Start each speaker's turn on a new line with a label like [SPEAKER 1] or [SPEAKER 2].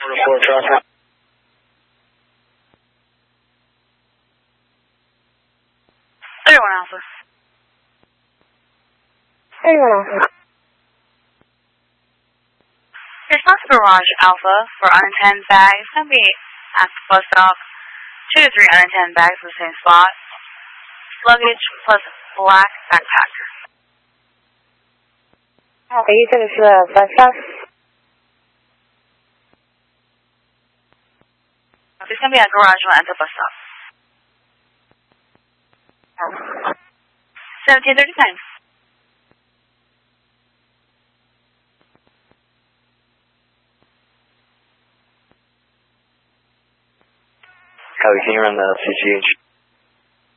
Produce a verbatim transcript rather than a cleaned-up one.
[SPEAKER 1] Report traffic.
[SPEAKER 2] thirty-one Alpha.
[SPEAKER 3] thirty-one Alpha.
[SPEAKER 2] Response Garage Alpha for unattended bags. Can be at the bus stop. Two to three unattended bags in the same spot. Luggage plus black backpack.
[SPEAKER 3] Okay, you said it's the bus stop?
[SPEAKER 2] There's going to be a garage one at the bus stop. seventeen thirty-nine.
[SPEAKER 1] Copy, can you run the C C H?